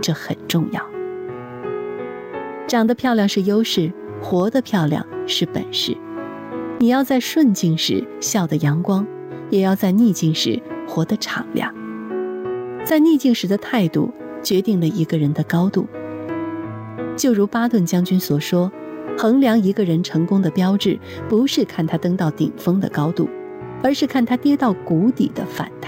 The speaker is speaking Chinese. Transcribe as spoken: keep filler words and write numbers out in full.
这很重要。长得漂亮是优势，活得漂亮是本事。你要在顺境时笑得阳光，也要在逆境时活得敞亮。在逆境时的态度决定了一个人的高度。就如巴顿将军所说，衡量一个人成功的标志，不是看他登到顶峰的高度，而是看他跌到谷底的反弹。